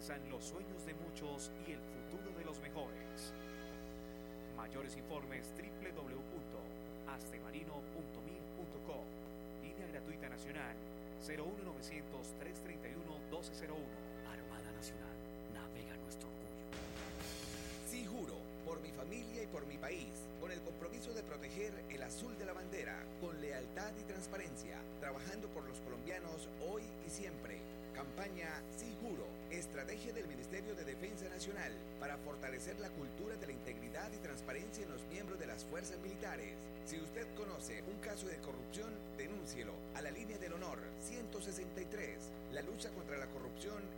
garantizan los sueños de muchos y el futuro de los mejores. Mayores informes www.astemarino.mil.co. Línea gratuita nacional 01900-331-1201. Armada Nacional, navega nuestro orgullo. Sí juro, por mi familia y por mi país, con el compromiso de proteger el azul de la bandera, con lealtad y transparencia, trabajando por los colombianos hoy y siempre. Campaña Sí Juro, estrategia del Ministerio de Defensa Nacional para fortalecer la cultura de la integridad y transparencia en los miembros de las fuerzas militares. Si usted conoce un caso de corrupción, denúncielo a la línea del honor 163. La lucha contra la corrupción